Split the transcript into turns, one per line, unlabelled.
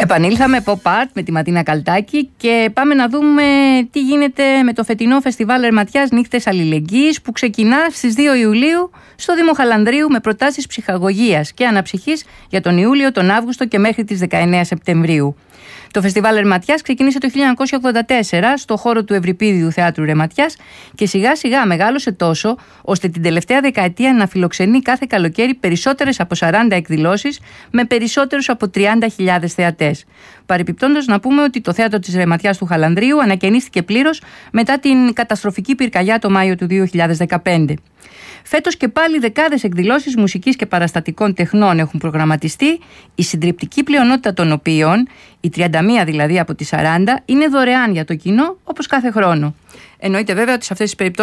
Επανήλθαμε pop art με τη Ματίνα Καλτάκη και πάμε να δούμε τι γίνεται με το φετινό φεστιβάλ Ερματιάς Νύχτες Αλληλεγγύης που ξεκινά στις 2 Ιουλίου στο Δήμο Χαλανδρίου με προτάσεις ψυχαγωγίας και αναψυχής για τον Ιούλιο, τον Αύγουστο και μέχρι τις 19 Σεπτεμβρίου. Το φεστιβάλ Ερματιάς ξεκίνησε το 1984 στο χώρο του Ευρυπίδιου Θεάτρου Ερματιάς και σιγά σιγά μεγάλωσε τόσο ώστε την τελευταία δεκαετία να φιλοξενεί κάθε καλοκαίρι περισσότερες από 40 εκδηλώσεις με περισσότερους από 30.000 θεατές. Παρεπιπτόντως να πούμε ότι το θέατρο της Ερματιάς του Χαλανδρίου ανακαινίστηκε πλήρως μετά την καταστροφική πυρκαγιά το Μάιο του 2015. Φέτος και πάλι δεκάδες εκδηλώσεις μουσικής και παραστατικών τεχνών έχουν προγραμματιστεί, η συντριπτική πλειονότητα των οποίων, οι 31 δηλαδή από τις 40, είναι δωρεάν για το κοινό όπως κάθε χρόνο. Εννοείται βέβαια ότι σε αυτές τις περιπτώσεις